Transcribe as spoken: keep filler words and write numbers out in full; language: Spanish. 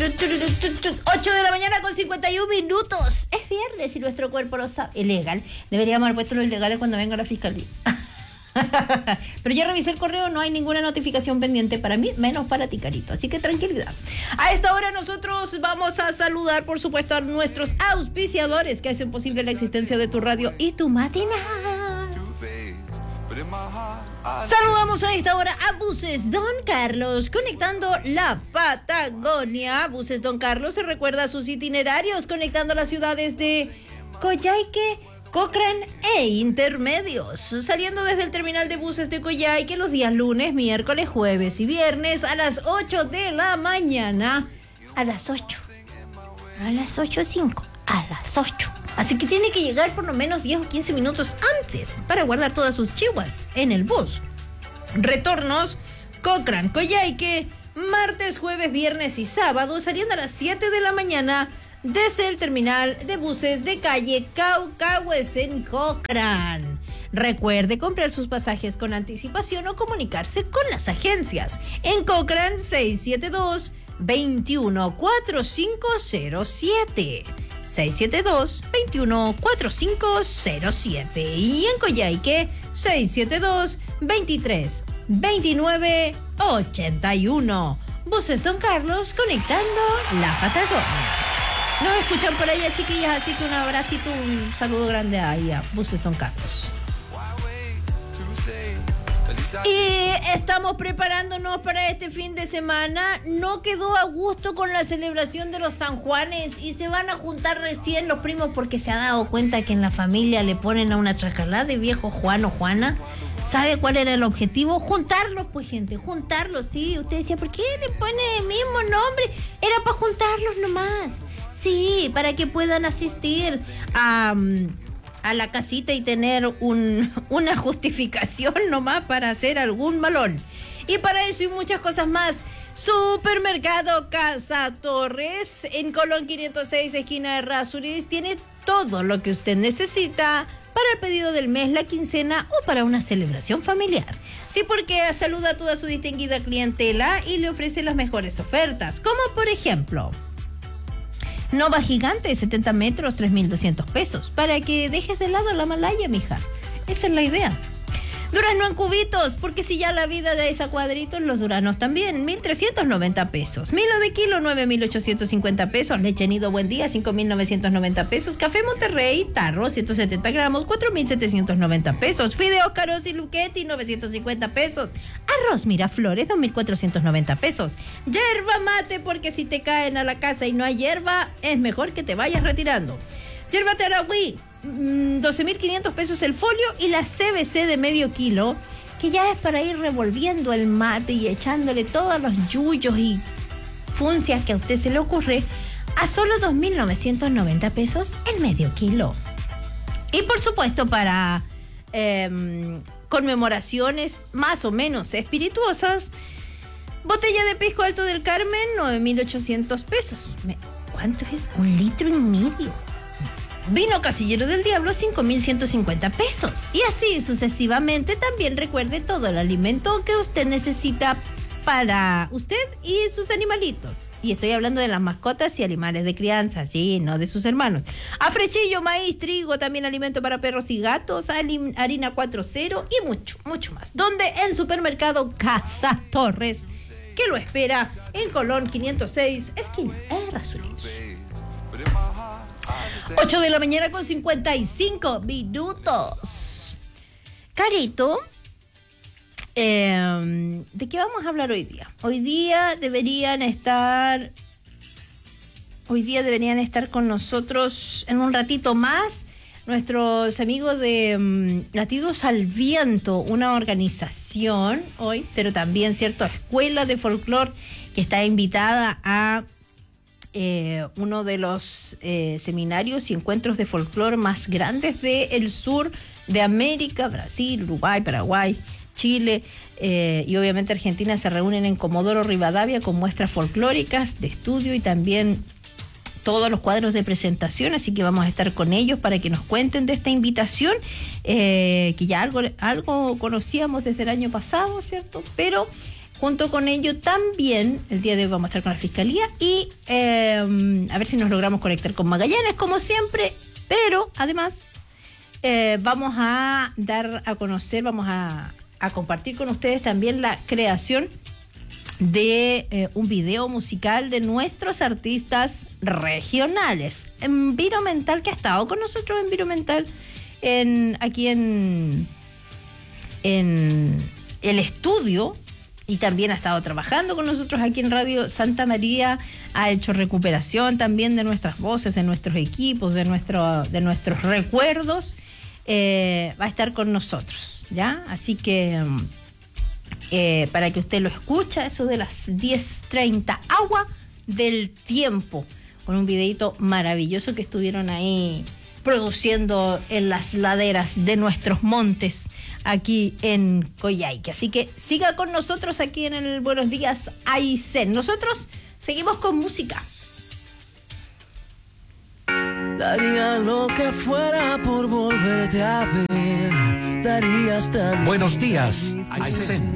ocho de la mañana con cincuenta y un minutos. Es viernes y nuestro cuerpo lo sabe. Ilegal. Deberíamos haber puesto los ilegales cuando venga la fiscalía. Pero ya revisé el correo, no hay ninguna notificación pendiente para mí, menos para ti, Carito. Así que tranquilidad. A esta hora nosotros vamos a saludar, por supuesto, a nuestros auspiciadores que hacen posible la existencia de tu radio y tu matinal. Saludamos a esta hora a Buses Don Carlos, conectando la Patagonia. Buses Don Carlos se recuerda a sus itinerarios, conectando las ciudades de Coyhaique, Cochrane e Intermedios, saliendo desde el terminal de buses de Coyhaique los días lunes, miércoles, jueves y viernes a las ocho de la mañana. A las ocho. A las ocho cinco. A las ocho. Así que tiene que llegar por lo menos diez o quince minutos antes para guardar todas sus chihuas en el bus. Retornos, Cochrane, Coyhaique, martes, jueves, viernes y sábado, saliendo a las siete de la mañana desde el terminal de buses de calle Caucahues en Cochrane. Recuerde comprar sus pasajes con anticipación o comunicarse con las agencias. En Cochrane, seis siete dos, dos uno cuatro cinco cero siete. seis siete dos, dos uno cuatro cinco cero siete. Y en Coyhaique, seis siete dos, veintitrés, veintinueve, ochenta y uno. Buses Don Carlos, conectando la Patagonia. Nos escuchan por allá, chiquillas, así que un abracito, un saludo grande ahí a Buses Don Carlos. Y estamos preparándonos para este fin de semana. No quedó a gusto con la celebración de los San Juanes y se van a juntar recién los primos porque se ha dado cuenta que en la familia le ponen a una chacalá de viejo Juan o Juana. ¿Sabe cuál era el objetivo? Juntarlos, pues, gente, juntarlos, sí. Usted decía, ¿por qué le pone el mismo nombre? Era para juntarlos nomás. Sí, para que puedan asistir a, a la casita y tener un, una justificación nomás para hacer algún malón. Y para eso y muchas cosas más, Supermercado Casa Torres en Colón quinientos seis, esquina de Errázuriz, tiene todo lo que usted necesita para el pedido del mes, la quincena o para una celebración familiar. Sí, porque saluda a toda su distinguida clientela y le ofrece las mejores ofertas, como por ejemplo Nova Gigante de setenta metros, tres mil doscientos pesos, para que dejes de lado la malaya, mija. Esa es la idea. Durazno en cubitos, porque si ya la vida de esa cuadritos, los duranos también, mil trescientos noventa pesos. Milo de kilo, nueve mil ochocientos cincuenta pesos. Leche Nido Buen Día, cinco mil novecientos noventa pesos. Café Monterrey, tarro, ciento setenta gramos, cuatro mil setecientos noventa pesos. Fideos Carosi Luchetti, novecientos cincuenta pesos. Arroz Miraflores, dos mil cuatrocientos noventa pesos. Yerba mate, porque si te caen a la casa y no hay hierba, es mejor que te vayas retirando. Yerba Taragüí, doce mil quinientos pesos el folio, y la C B C de medio kilo, que ya es para ir revolviendo el mate y echándole todos los yuyos y funcias que a usted se le ocurre, a solo dos mil novecientos noventa pesos el medio kilo. Y por supuesto, para eh, conmemoraciones más o menos espirituosas, botella de pisco Alto del Carmen, nueve mil ochocientos pesos. ¿Cuánto es? Un litro y medio. Vino Casillero del Diablo, cinco mil ciento cincuenta pesos. Y así sucesivamente. También recuerde todo el alimento que usted necesita para usted y sus animalitos. Y estoy hablando de las mascotas y animales de crianza, sí, no de sus hermanos. Afrechillo, maíz, trigo, también alimento para perros y gatos, harina cuatro cero y mucho, mucho más. Donde el Supermercado Casa Torres, que lo espera en Colón quinientos seis, esquina Errázuriz. ocho de la mañana con cincuenta y cinco minutos. Carito, eh, ¿de qué vamos a hablar hoy día? Hoy día deberían estar, hoy día deberían estar con nosotros en un ratito más nuestros amigos de um, Latidos al Viento, una organización hoy, pero también, cierto, escuela de folclore que está invitada a Eh, uno de los eh, seminarios y encuentros de folclore más grandes del sur de América. Brasil, Uruguay, Paraguay, Chile eh, y obviamente Argentina se reúnen en Comodoro Rivadavia con muestras folclóricas de estudio y también todos los cuadros de presentación, así que vamos a estar con ellos para que nos cuenten de esta invitación, eh, que ya algo, algo conocíamos desde el año pasado, ¿cierto? Pero Junto con ello también, el día de hoy vamos a estar con la Fiscalía y eh, a ver si nos logramos conectar con Magallanes, como siempre, pero además eh, vamos a dar a conocer, vamos a, a compartir con ustedes también la creación de eh, un video musical de nuestros artistas regionales. Environmental, que ha estado con nosotros Environmental en, aquí en, en el estudio, y también ha estado trabajando con nosotros aquí en Radio Santa María, ha hecho recuperación también de nuestras voces, de nuestros equipos, de, nuestro, de nuestros recuerdos. Eh, va a estar con nosotros, ¿ya? Así que eh, para que usted lo escuche, eso de las diez treinta, Agua del Tiempo, con un videito maravilloso que estuvieron ahí produciendo en las laderas de nuestros montes aquí en Coyhaique. Así que siga con nosotros aquí en el Buenos Días Aysén. Nosotros seguimos con música. Daría lo que fuera por volverte a ver. Daría hasta Buenos días, Aysén.